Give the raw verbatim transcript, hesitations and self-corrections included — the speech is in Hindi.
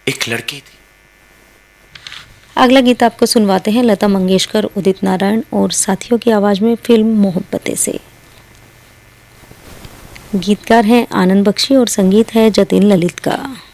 एक लड़की थी। अगला गीत आपको सुनवाते हैं लता मंगेशकर, उदित नारायण और साथियों की आवाज में फिल्म मोहब्बतें से। गीतकार हैं आनंद बख्शी और संगीत है जतिन ललित का।